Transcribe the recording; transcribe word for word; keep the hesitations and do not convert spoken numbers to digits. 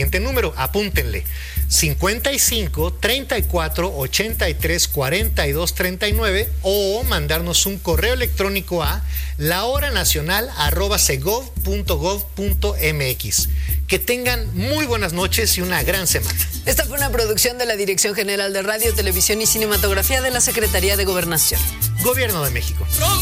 siguiente número, apúntenle: cincuenta y cinco, treinta y cuatro, ochenta y tres, cuarenta y dos, treinta y nueve, o mandarnos un correo electrónico a lahoranacional arroba segov punto gov punto mx. Que tengan muy buenas noches y una gran semana. Esta fue una producción de la Dirección General de Radio, Televisión y Cinematografía de la Secretaría de Gobernación. Gobierno de México.